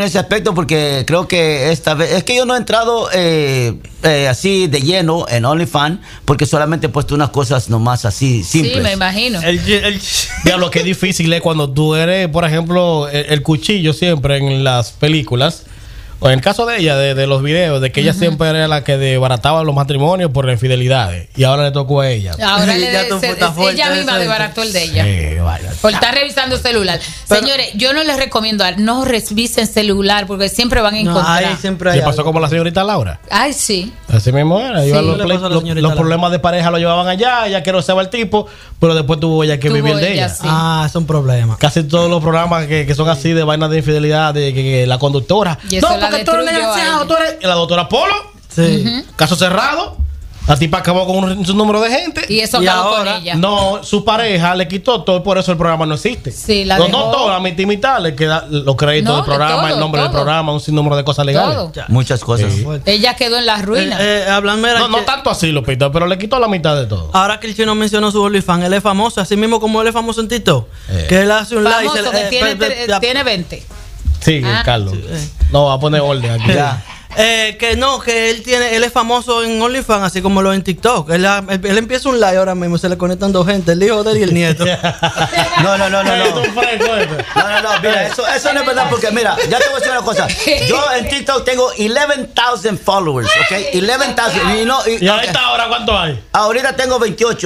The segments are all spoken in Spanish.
en ese aspecto porque creo que esta vez es que yo no he entrado así de lleno en OnlyFans porque solamente he puesto unas cosas nomás así simples. Sí, me imagino. Diablo, qué difícil es cuando tú eres, por ejemplo, el cuchillo siempre en las películas. O en el caso de ella, de los videos, de que ella siempre era la que desbarataba los matrimonios por las infidelidades. Y ahora le tocó a ella. Ahora ella misma desbarató el de ella. Sí, vaya. Por estar revisando el celular. Señores, yo no les recomiendo, no revisen celular porque siempre van a encontrar. Ahí siempre hay ¿Le pasó como la señorita Laura? Ay, sí. Así mismo era. Sí. Los problemas de pareja lo llevaban allá, ella que no se va el tipo, pero después tuvo ella que vivir de ella. Sí. Es un problema. Casi todos los programas que son así de vainas de infidelidad, de que la conductora. Y eso la porque tú eres desgraciado, tú eres la doctora Polo. Sí. Caso cerrado. La tipa acabó con un número de gente. Y eso acabó con ella. No, su pareja le quitó todo y por eso el programa no existe. Sí, no todo, la mitad le queda los créditos del programa, el nombre del programa, un sinnúmero de cosas legales. Muchas cosas. Sí. Ella quedó en las ruinas. No tanto así, Lupita, pero le quitó la mitad de todo. Ahora que el chino mencionó su OnlyFans, él es famoso, así mismo como él es famoso en TikTok. Que él hace un live. Famoso, que tiene 20. Sí, Carlos. No, va a poner orden aquí. Ya. Que él es famoso en OnlyFans, así como lo en TikTok. Él empieza un live ahora mismo, se le conectan dos gente, el hijo de él y el nieto. No, mira, eso no es verdad porque mira, ya te voy a decir una cosa. Yo en TikTok tengo 11,000 followers, ¿ok? 11,000. ¿Y a esta hora cuánto hay? Ahorita tengo 28.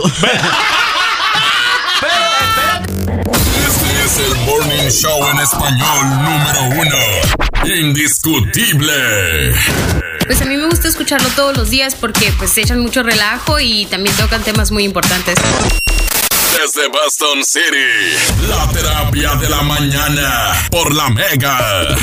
Este es el Morning Show en español número 1. Indiscutible. Pues a mí me gusta escucharlo todos los días porque pues echan mucho relajo y también tocan temas muy importantes. Desde Boston City, la terapia de la mañana por la Mega.